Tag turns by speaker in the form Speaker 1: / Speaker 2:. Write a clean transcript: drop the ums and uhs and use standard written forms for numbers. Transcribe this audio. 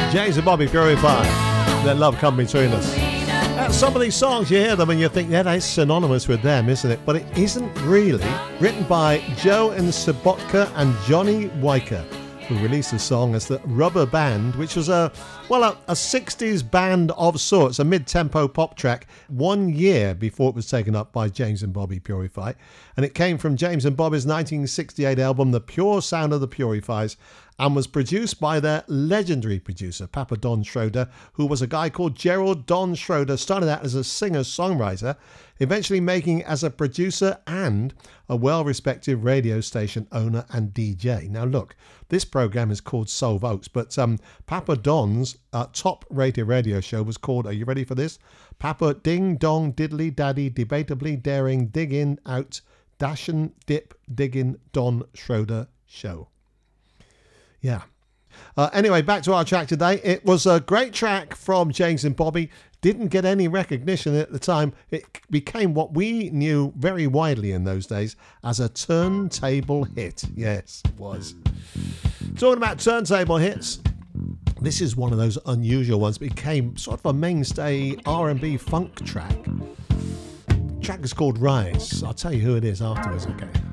Speaker 1: James and Bobby Purify. Their love come between us. Some of these songs, you hear them and you think, yeah, that's synonymous with them, isn't it? But it isn't really. Written by Joe and Sobotka and Johnny Weicker, who released the song as the Rubber Band, which was a 60s band of sorts, a mid-tempo pop track, 1 year before it was taken up by James and Bobby Purify. And it came from James and Bobby's 1968 album, The Pure Sound of the Purifies, and was produced by their legendary producer, Papa Don Schroeder, who was a guy called Gerald Don Schroeder, started out as a singer-songwriter, eventually making as a producer and a well-respected radio station owner and DJ. Now look, this program is called Soul Votes, but Papa Don's top-rated radio show was called, are you ready for this? Papa Ding Dong Diddly Daddy Debatably Daring Dig In Out Dashin' Dip Diggin' Don Schroeder Show. Yeah. Anyway, back to our track today. It was a great track from James and Bobby. Didn't get any recognition at the time. It became what we knew very widely in those days as a turntable hit. Yes, it was. Talking about turntable hits, this is one of those unusual ones. It became sort of a mainstay R&B funk track. The track is called Rise. I'll tell you who it is afterwards, okay?